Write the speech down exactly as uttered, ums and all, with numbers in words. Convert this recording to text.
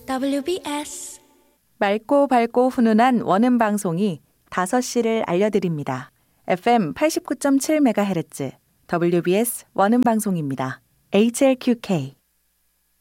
더블유비에스 맑고 밝고 훈훈한 원음 방송이 다섯 시를 알려드립니다. 에프엠 팔십구 점 칠 메가헤르츠 더블유비에스 원음 방송입니다. 에이치엘큐케이